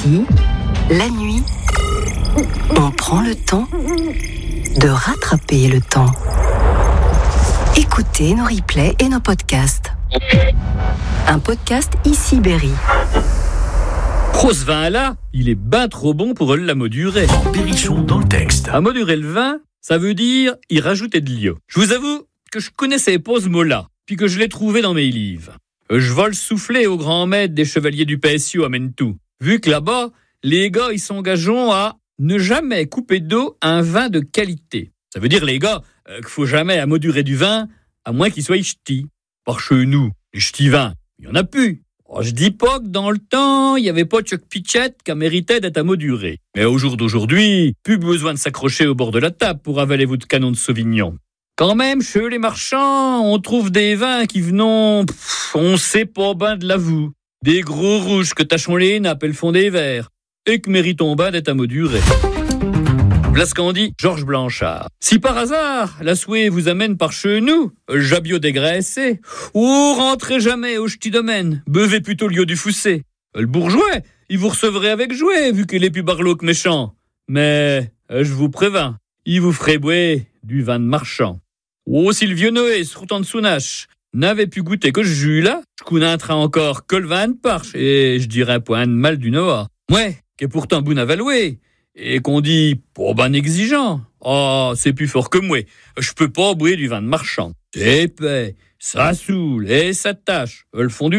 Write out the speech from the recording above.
Ici, la nuit, on prend le temps de rattraper le temps. Écoutez nos replays et nos podcasts. Un podcast Ici Berry. Oh, ce vin-là, il est ben trop bon pour la modurer. Berrichon dans le texte. À modurer le vin, ça veut dire y rajouter de l'eau. Je vous avoue que je connaissais pas ce mot-là, puis que je l'ai trouvé dans mes livres. Je vole souffler au grand maître des chevaliers du PSU à Mentou. Vu que là-bas, les gars, ils s'engagent à ne jamais couper d'eau un vin de qualité. Ça veut dire, les gars, qu'il faut jamais amodurer du vin, à moins qu'il soit ch'ti. Par chez nous, les ch'tis vins, il y en a plus. Je dis pas que dans le temps, il y avait pas de Chuck Pitchett qui méritait d'être amoduré. Mais au jour d'aujourd'hui, plus besoin de s'accrocher au bord de la table pour avaler votre canon de Sauvignon. Quand même, chez les marchands, on trouve des vins qui venons, on sait pas ben de l'avoue. Des gros rouges que tachons les nappes et le fond des verres, et que méritons ben d'être amodurés. Voilà ce qu'en dit Georges Blanchard. Si par hasard, la souhait vous amène par chez nous, jabio dégraissé, ou rentrez jamais au ch'ti domaine, buvez plutôt le lieu du foussé. Le bourgeois, il vous recevrait avec jouet, vu qu'il est plus barlow que méchant. Mais, je vous prévins, il vous ferait boire du vin de marchand. Oh, si le vieux Noé, se routant de sounache, n'avait pu goûter que ce jus-là, je connaîtrais encore que le vin de parche, et je dirais point de mal du Noah. Ouais, qui est pourtant bon à valouer, et qu'on dit pas ben exigeant. Oh, c'est plus fort que moi. Je peux pas boire du vin de marchand. C'est épais, ça saoule et ça tâche. Le fond du